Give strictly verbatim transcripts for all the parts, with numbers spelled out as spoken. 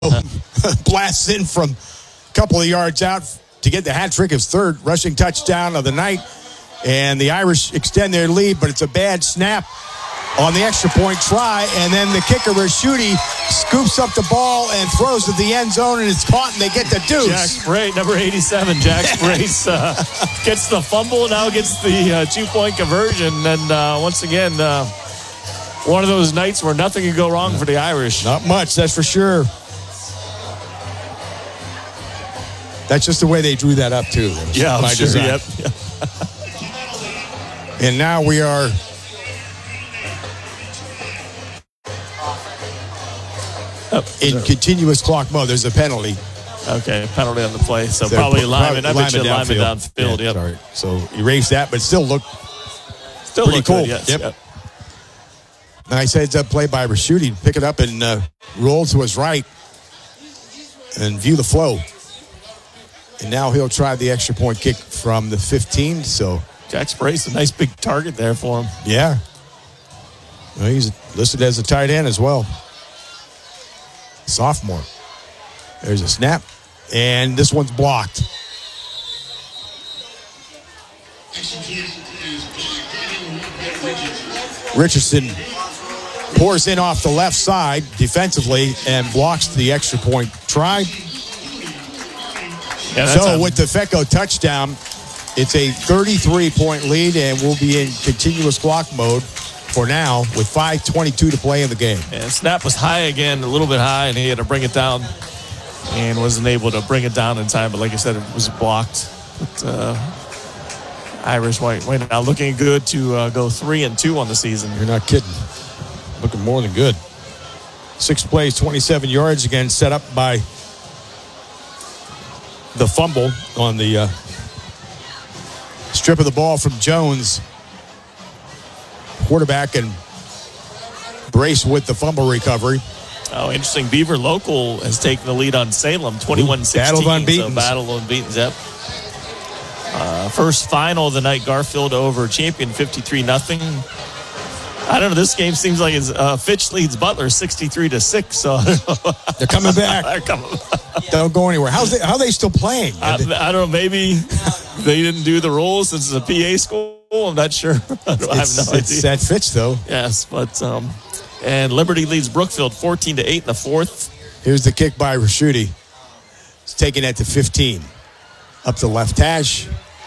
blasts in from a couple of yards out to get the hat trick, his third rushing touchdown of the night. And the Irish extend their lead, but it's a bad snap on the extra point try. And then the kicker, Ricciuti, scoops up the ball and throws to the end zone, and it's caught, and they get the deuce. Jack Spray, number eighty-seven, Jack Sprace uh, gets the fumble, now gets the uh, two-point conversion. And uh, once again, uh, one of those nights where nothing can go wrong for the Irish. Not much, that's for sure. That's just the way they drew that up, too. Yeah, I'm sure. Design. Yep. And now we are oh, in sorry. continuous clock mode. There's a penalty. Okay, penalty on the play. So, so probably lineman. I bet you lineman downfield. downfield yeah, yep. Sorry. So erase that, but still look still pretty look cool. Good, yes, yep. yep. Nice heads up play by Ricciuti. Pick it up and uh, roll to his right and view the flow. And now he'll try the extra point kick from the fifteen. So Jack Sprace, a nice big target there for him. Yeah. Well, he's listed as a tight end as well. Sophomore. There's a snap. And this one's blocked. Richardson pours in off the left side defensively and blocks the extra point try. Yeah, so a- with the Fecco touchdown, it's a thirty-three point lead, and we'll be in continuous clock mode for now with five twenty-two to play in the game. And snap was high again, a little bit high, and he had to bring it down and wasn't able to bring it down in time. But like I said, it was blocked. But, uh, Irish White, White now looking good to uh, go three and two on the season. You're not kidding. Looking more than good. Six plays, twenty-seven yards again, set up by the fumble on the uh, strip of the ball from Jones. Quarterback and Brace with the fumble recovery. Oh, interesting. Beaver Local has taken the lead on Salem, twenty-one sixteen. Battle of unbeaten. So battle of unbeaten, yep. Uh, first final of the night, Garfield over Champion, fifty-three nothing. I don't know. This game seems like it's uh, Fitch leads Butler sixty-three to six. So they're coming back. They're coming back. Don't go anywhere. How's they, how are they still playing? I, I don't know. Maybe they didn't do the rules since it's a P A school. I'm not sure. I, don't, I have no it's idea. That Fitch though. Yes, but um, and Liberty leads Brookfield fourteen to eight in the fourth. Here's the kick by Ricciuti. He's taking that to fifteen. Up the left hash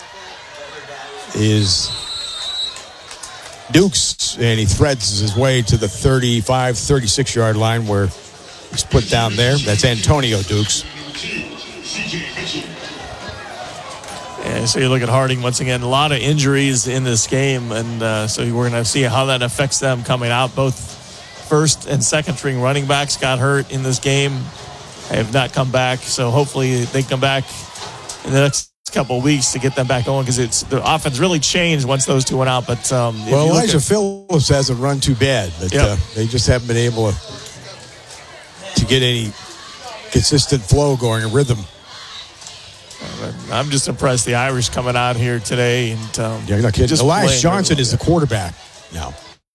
is Dukes, and he threads his way to the thirty-five, thirty-six yard line where he's put down there. That's Antonio Dukes. And so you look at Harding once again, a lot of injuries in this game, and uh, so we're going to see how that affects them coming out. Both first and second string running backs got hurt in this game, have not come back, so hopefully they come back in the next couple of weeks to get them back going, because it's the offense really changed once those two went out. But um, well, Elijah at, Phillips hasn't run too bad, but yep. uh, they just haven't been able to, to get any consistent flow going, a rhythm. I'm just impressed the Irish coming out here today. And um, yeah, you're not kidding. Elias Johnson is the quarterback now.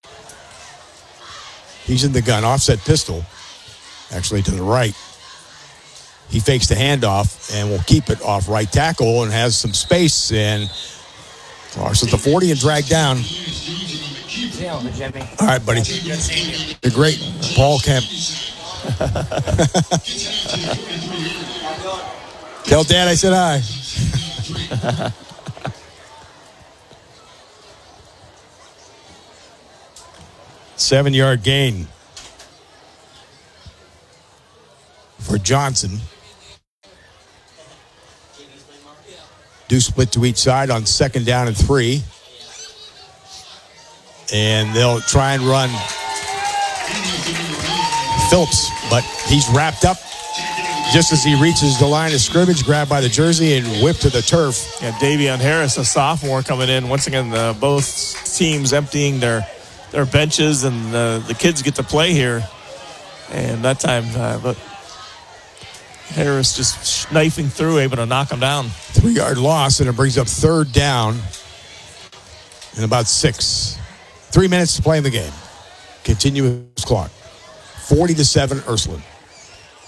He's in the gun, offset pistol, actually to the right. He fakes the handoff and will keep it off right tackle and has some space, and crosses the forty and dragged down. All right, buddy. You're great. Paul Kemp. Tell Dad I said hi. Seven yard gain for Johnson. Do split to each side on second down and three. And they'll try and run Phillips, but he's wrapped up just as he reaches the line of scrimmage, grabbed by the jersey and whipped to the turf. Yeah, Davion Harris, a sophomore, coming in. Once again, the, both teams emptying their their benches, and uh, the kids get to play here. And that time, uh, but Harris just knifing through, able to knock him down. Three-yard loss, and it brings up third down and about six. Three minutes to play in the game. Continuous clock. forty to seven, Ursuline.